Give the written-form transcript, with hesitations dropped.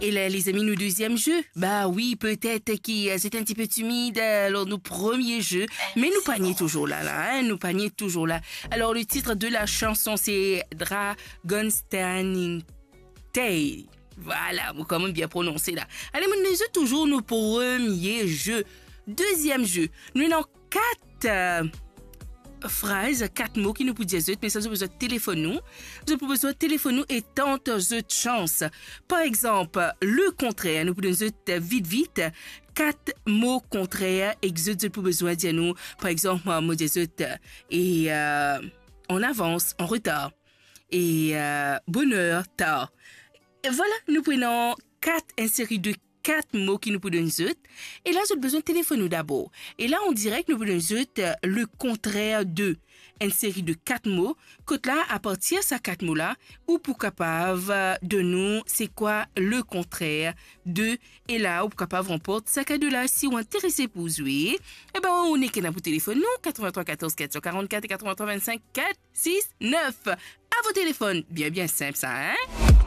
Et là, les amis, nos deuxième jeu. Bah oui, peut-être que c'est un petit peu timide lors de nos premiers jeux, mais nous paniers toujours là, hein, nous paniers toujours là. Alors, le titre de la chanson, c'est Dragonstein Tale. Voilà, vous quand même bien prononcé là. Allez, nous sommes toujours nos premiers jeux. Deuxième jeu, nous avons 4 phrases, 4 mots qui nous peuvent dire, mais ça, vous avez besoin de téléphone nous. Vous avez besoin de téléphone nous et tente de chance. Par exemple, le contraire, nous pouvons dire vite. 4 mots contraires, exotes, vous avez besoin de dire nous. Par exemple, moi, dire et en avance, en retard. Et bonheur, tard. Et voilà, nous prenons une série de 4 mots qui nous peuvent donner. Et là, j'ai besoin de téléphone d'abord. Et là, on dirait que nous pouvons donner le contraire de une série de 4 mots. Que là, à partir de ces 4 mots-là, ou pour capable de nous, c'est quoi le contraire de. Et là, ou pour capable remporter ça de là. Si vous êtes intéressé pour jouer, eh ben, on est qu'à pour téléphone nous, 83 14 444 et 83 25 4 6 9. À vos téléphones. Bien simple ça, hein?